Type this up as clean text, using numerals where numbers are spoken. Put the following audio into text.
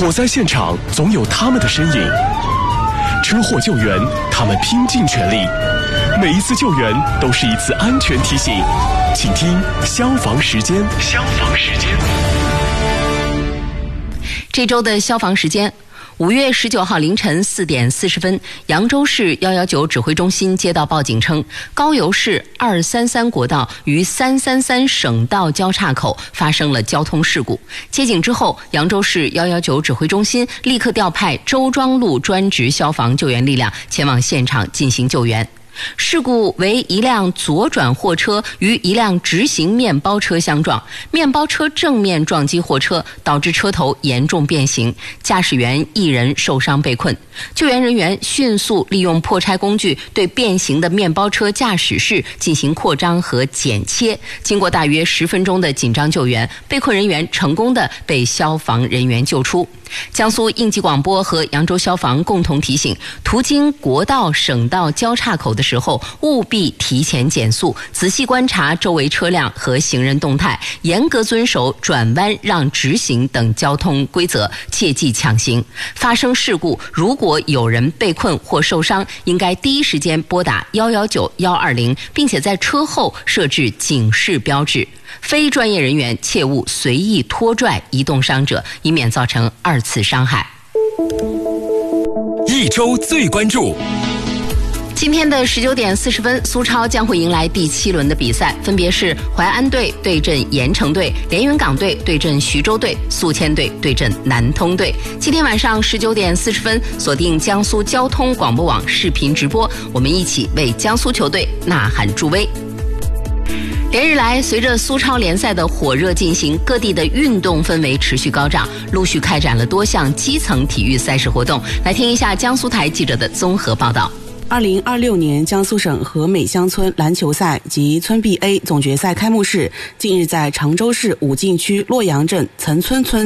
火灾现场总有他们的身影，车祸救援他们拼尽全力，每一次救援都是一次安全提醒。请听消防时间。消防时间。 这周的消防时间，5月19号凌晨4点40分，扬州市119指挥中心接到报警称，高邮市233国道与333省道交叉口发生了交通事故。接警之后，扬州市119指挥中心立刻调派周庄路专职消防救援力量前往现场进行救援。事故为一辆左转货车与一辆直行面包车相撞，面包车正面撞击货车，导致车头严重变形，驾驶员一人受伤被困。救援人员迅速利用破拆工具对变形的面包车驾驶室进行扩张和剪切，经过大约10分钟的紧张救援，被困人员成功地被消防人员救出。江苏应急广播和扬州消防共同提醒，途经国道省道交叉口的时候，务必提前减速，仔细观察周围车辆和行人动态，严格遵守转弯让直行等交通规则，切忌抢行。发生事故，如果有人被困或受伤，应该第一时间拨打119、120，并且在车后设置警示标志。非专业人员切勿随意拖拽移动伤者，以免造成2次伤害。 一周最关注。 今天的19点40分，苏超将会迎来第7轮的比赛，分别是淮安队对阵盐城队，连云港队对阵徐州队，宿迁队对阵南通队。今天晚上19点40分，锁定江苏交通广播网视频直播，我们一起为江苏球队呐喊助威。连日来，随着苏超联赛的火热进行，各地的运动氛围持续高涨，陆续开展了多项基层体育赛事活动。来听一下江苏台记者的综合报道。 2026年江苏省和美乡村篮球赛及村 B A 总决赛开幕式近日在常州市武进区洛阳镇岑村村